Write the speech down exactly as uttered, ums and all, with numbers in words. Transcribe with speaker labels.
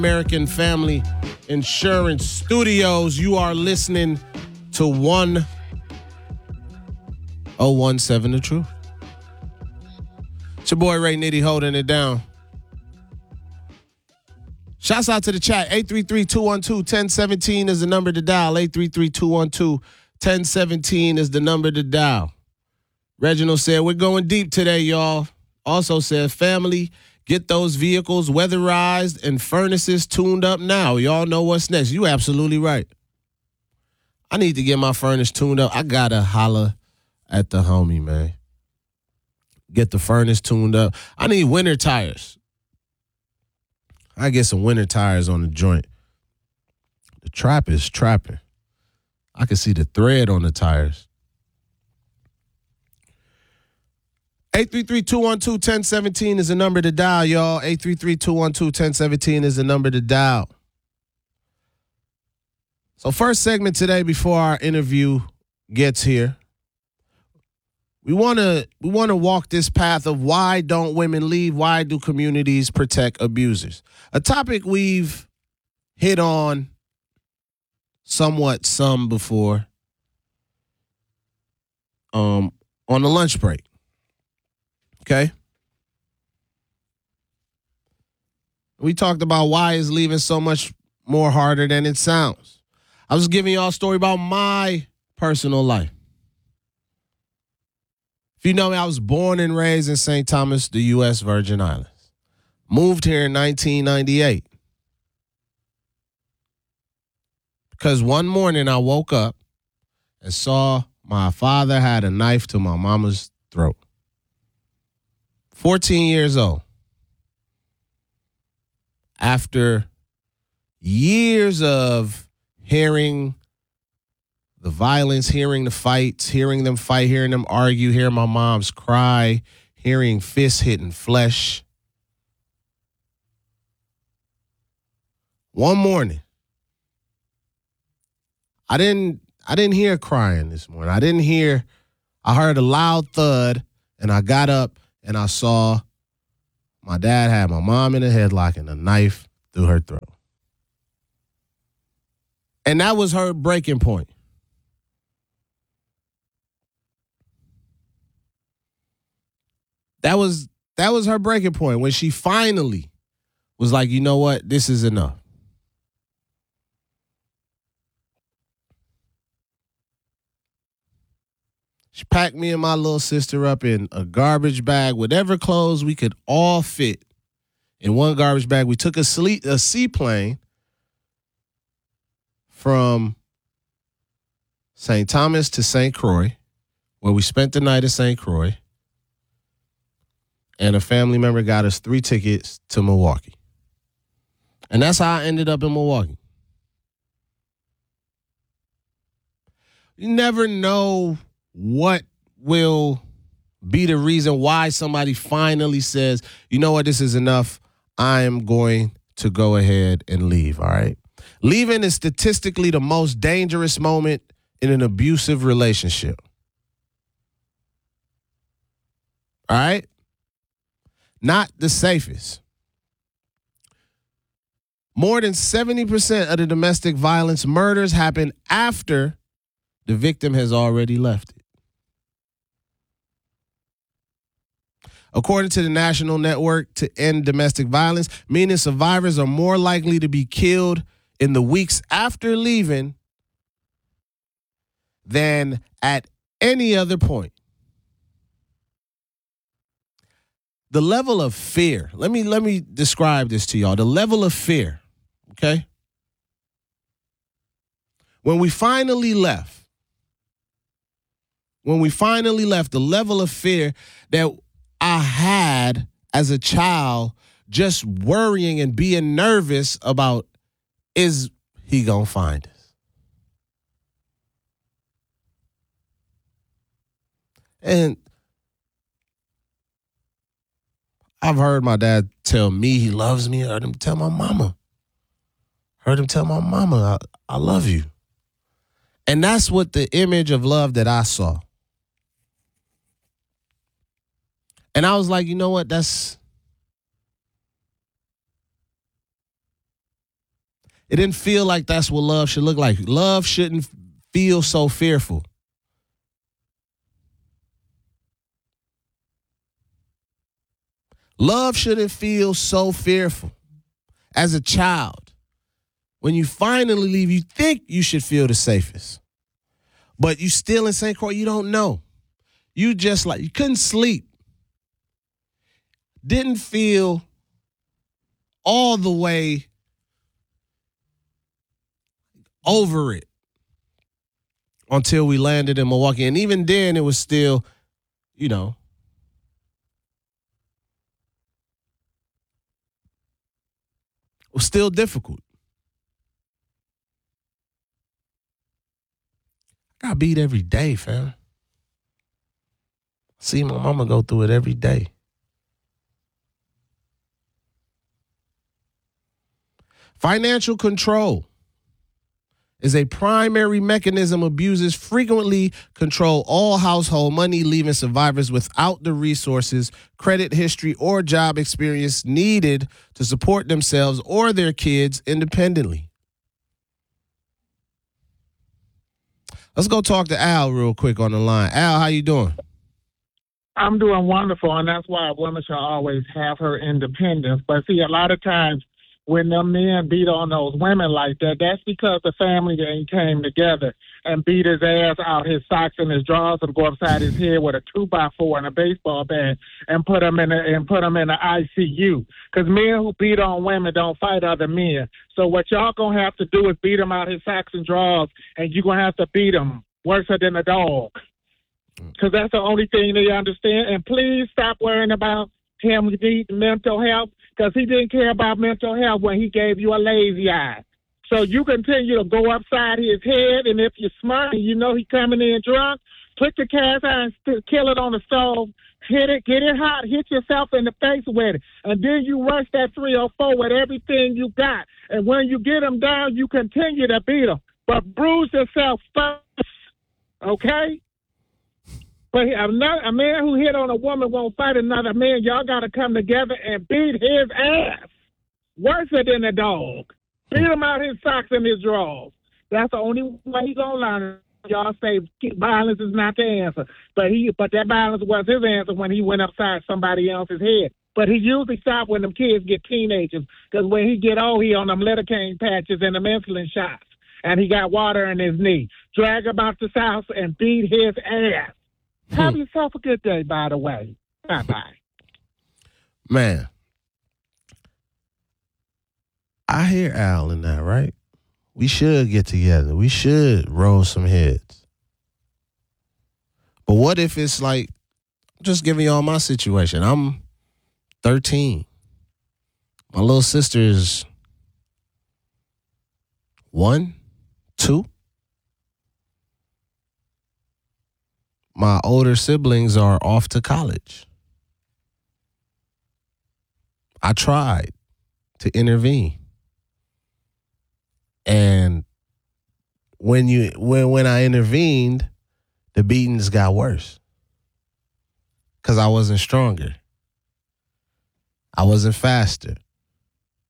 Speaker 1: American Family Insurance Studios. You are listening to one oh one seven The Truth. It's your boy Ray Nitty holding it down. Shouts out to the chat. eight three three, two one two, one oh one seven is the number to dial. eight three three, two one two, one oh one seven is the number to dial. Reginald said, we're going deep today, y'all. Also said, family, get those vehicles weatherized and furnaces tuned up now. Y'all know what's next. You absolutely right. I need to get my furnace tuned up. I got to holler at the homie, man. Get the furnace tuned up. I need winter tires. I get some winter tires on the joint. The trap is trapping. I can see the thread on the tires. eight three three, two one two, one oh one seven is the number to dial, y'all. eight three three, two one two, one oh one seven is the number to dial. So first segment today before our interview gets here, we want to we want to walk this path of why don't women leave? Why do communities protect abusers? A topic we've hit on somewhat some before um, on the lunch break. Okay. We talked about why is leaving so much more harder than it sounds. I was giving y'all a story about my personal life. If you know me, I was born and raised in Saint Thomas, the U S Virgin Islands. Moved here in nineteen ninety-eight. Because one morning I woke up and saw my father had a knife to my mama's throat. fourteen years old. After years of hearing the violence, hearing the fights, hearing them fight, hearing them argue, hearing my mom's cry, hearing fists hitting flesh. One morning, I didn't I didn't hear crying this morning. I didn't hear, I heard a loud thud, and I got up and I saw my dad had my mom in a headlock and a knife through her throat. And that was her breaking point. That was that was her breaking point when she finally was like, you know what, this is enough. She packed me and my little sister up in a garbage bag, whatever clothes we could all fit in one garbage bag. We took a, sleep, a seaplane from Saint Thomas to Saint Croix, where we spent the night at Saint Croix. And a family member got us three tickets to Milwaukee. And that's how I ended up in Milwaukee. You never know what will be the reason why somebody finally says, you know what, this is enough. I am going to go ahead and leave, all right? Leaving is statistically the most dangerous moment in an abusive relationship. All right? Not the safest. More than seventy percent of the domestic violence murders happen after the victim has already left it. According to the National Network to End Domestic Violence, meaning survivors are more likely to be killed in the weeks after leaving than at any other point. The level of fear, let me let me describe this to y'all. The level of fear, okay? When we finally left, when we finally left, the level of fear that I had as a child, just worrying and being nervous about, is he gonna find us? And I've heard my dad tell me he loves me. I heard him tell my mama. Heard him tell my mama, I, I love you. And that's what the image of love that I saw. And I was like, you know what? That's It didn't feel like that's what love should look like. Love shouldn't feel so fearful. Love shouldn't feel so fearful. As a child, when you finally leave, you think you should feel the safest. But you still in Saint Croix, you don't know. You just like, you couldn't sleep. Didn't feel all the way over it until we landed in Milwaukee. And even then, it was still, you know, it was still difficult. I got beat every day, fam. See my mama go through it every day. Financial control is a primary mechanism abusers frequently control all household money, leaving survivors without the resources, credit history, or job experience needed to support themselves or their kids independently. Let's go talk to Al real quick on the line. Al, how you doing?
Speaker 2: I'm doing wonderful, and that's why a woman should always have her independence. But see, a lot of times when them men beat on those women like that, that's because the family ain't came together and beat his ass out his socks and his drawers and go upside his head with a two by four and a baseball bat and put him in a, and put him in the I C U. Because men who beat on women don't fight other men. So what y'all gonna have to do is beat him out his socks and drawers, and you gonna have to beat him worse than a dog. Because that's the only thing they understand. And please stop worrying about him needing mental health, because he didn't care about mental health when he gave you a lazy eye. So you continue to go upside his head, and if you're smart and you know he coming in drunk, put the cast iron, kill it on the stove, hit it, get it hot, hit yourself in the face with it, and then you rush that three oh four with everything you got. And when you get him down, you continue to beat him, but bruise yourself first, okay? But a man who hit on a woman won't fight another man. Y'all got to come together and beat his ass. Worse than a dog. Beat him out his socks and his drawers. That's the only way he's going to learn. Y'all say violence is not the answer. But he, but that violence was his answer when he went upside somebody else's head. But he usually stops when them kids get teenagers. Because when he get old, he on them lidocaine patches and them insulin shots. And he got water in his knee. Drag him out the house and beat his ass. Have yourself a good day, by the way. Bye-bye.
Speaker 1: Man, I hear Al in that, right? We should get together. We should roll some heads. But what if it's like, I'm just giving y'all my situation. I'm thirteen. My little sister is one, two. My older siblings are off to college. I tried to intervene. And when you when when I intervened, the beatings got worse. Because I wasn't stronger. I wasn't faster.